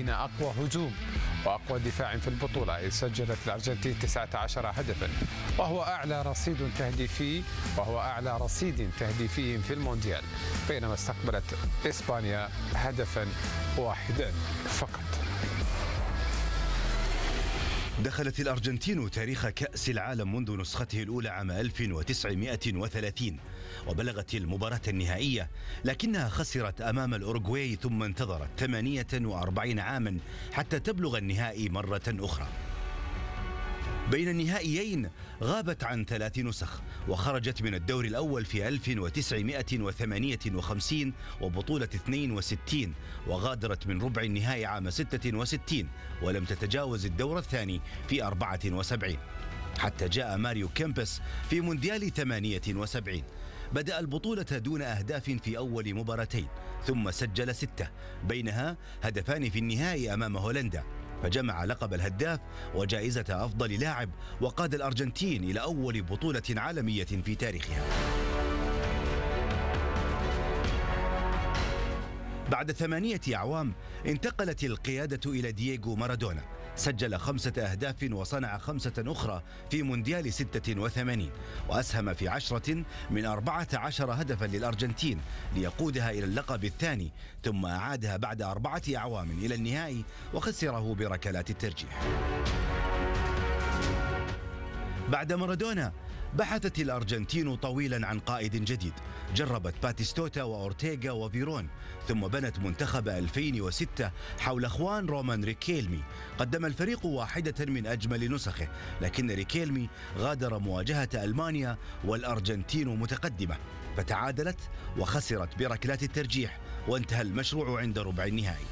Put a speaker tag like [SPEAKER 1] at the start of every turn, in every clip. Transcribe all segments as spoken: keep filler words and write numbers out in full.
[SPEAKER 1] أقوى هجوم وأقوى دفاع في البطولة، إذ سجلت الأرجنتين تسعة عشر هدفا، وهو أعلى رصيد تهديفي وهو أعلى رصيد تهديفي في المونديال، بينما استقبلت إسبانيا هدفا واحدا فقط.
[SPEAKER 2] دخلت الأرجنتين تاريخ كأس العالم منذ نسخته الأولى عام ألف وتسعمائة وثلاثين، وبلغت المباراة النهائية، لكنها خسرت أمام الأوروغواي ثم انتظرت ثمانية وأربعين عاما حتى تبلغ النهائي مرة أخرى. بين النهائيين غابت عن ثلاث نسخ، وخرجت من الدور الأول في ألف وتسعمائة وثمانية وخمسين وبطولة اثنين وستين، وغادرت من ربع النهائي عام ستة وستين، ولم تتجاوز الدور الثاني في أربعة وسبعين، حتى جاء ماريو كيمبس في مونديال ثمانية وسبعين. بدأ البطولة دون أهداف في أول مباراتين، ثم سجل ستة، بينها هدفان في النهائي أمام هولندا، فجمع لقب الهداف وجائزة أفضل لاعب، وقاد الأرجنتين إلى أول بطولة عالمية في تاريخها. بعد ثمانية أعوام انتقلت القيادة إلى دييغو مارادونا، سجل خمسة أهداف وصنع خمسة أخرى في مونديال ستة وثمانين، وأسهم في عشرة من أربعة عشر هدفا للأرجنتين ليقودها إلى اللقب الثاني، ثم أعادها بعد أربعة أعوام إلى النهائي وخسره بركلات الترجيح. بعد مارادونا بحثت الأرجنتين طويلا عن قائد جديد، جربت باتيستوتا وأورتيغا وفيرون، ثم بنت منتخب ألفين وستة حول خوان رومان ريكيلمي. قدم الفريق واحدة من أجمل نسخه، لكن ريكيلمي غادر مواجهة ألمانيا والأرجنتين متقدمة، فتعادلت وخسرت بركلات الترجيح، وانتهى المشروع عند ربع النهائي.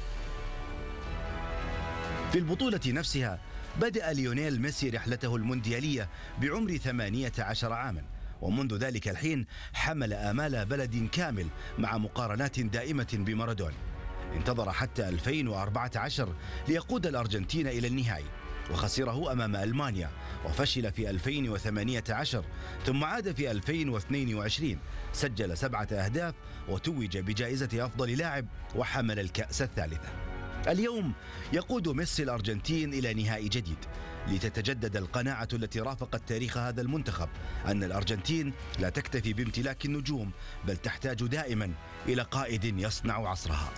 [SPEAKER 2] في البطولة نفسها بدأ ليونيل ميسي رحلته المونديالية بعمر ثمانية عشر عاما، ومنذ ذلك الحين حمل آمال بلد كامل مع مقارنات دائمة بمارادونا. انتظر حتى ألفين وأربعة عشر ليقود الأرجنتين إلى النهائي، وخسره أمام ألمانيا، وفشل في ألفين وثمانية عشر، ثم عاد في ألفين واثنين وعشرين، سجل سبعة أهداف وتوج بجائزة أفضل لاعب وحمل الكأس الثالثة. اليوم يقود ميسي الأرجنتين إلى نهائي جديد، لتتجدد القناعة التي رافقت تاريخ هذا المنتخب أن الأرجنتين لا تكتفي بامتلاك النجوم، بل تحتاج دائما إلى قائد يصنع عصرها.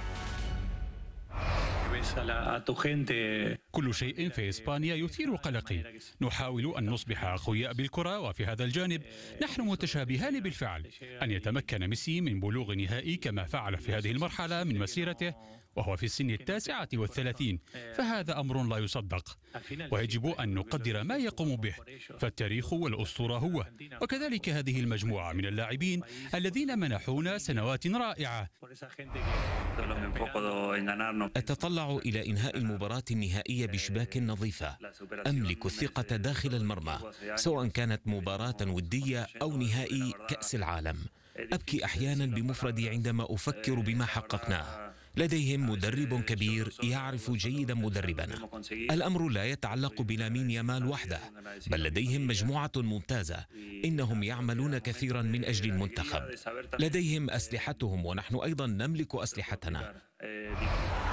[SPEAKER 3] كل شيء في إسبانيا يثير قلقي، نحاول أن نصبح أقوياء بالكرة، وفي هذا الجانب نحن متشابهان بالفعل. أن يتمكن ميسي من بلوغ نهائي كما فعل في هذه المرحلة من مسيرته وهو في السن التاسعة والثلاثين، فهذا أمر لا يصدق، ويجب أن نقدر ما يقوم به، فالتاريخ والأسطورة هو، وكذلك هذه المجموعة من اللاعبين الذين منحونا سنوات رائعة.
[SPEAKER 4] أتطلع إلى إنهاء المباراة النهائية بشباك نظيفة، أملك الثقة داخل المرمى، سواء كانت مباراة ودية أو نهائي كأس العالم. أبكي أحيانا بمفردي عندما أفكر بما حققناه. لديهم مدرب كبير يعرف جيدا مدربنا. الأمر لا يتعلق بلامين يامال وحده، بل لديهم مجموعة ممتازة، إنهم يعملون كثيرا من أجل المنتخب. لديهم أسلحتهم ونحن أيضا نملك أسلحتنا.